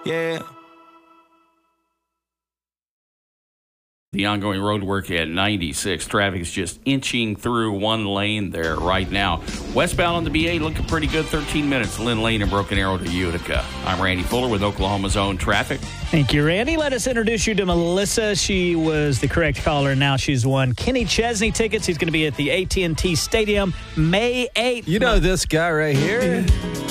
Yeah. The ongoing road work at 96. Traffic is just inching through one lane there right now. Westbound on the BA looking pretty good. 13 minutes. Lynn Lane and Broken Arrow to Utica. I'm Randy Fuller with Oklahoma's Own Traffic. Thank you, Randy. Let us introduce you to Melissa. She was the correct caller. Now she's won Kenny Chesney tickets. He's going to be at the AT&T Stadium May 8th. You know this guy right here?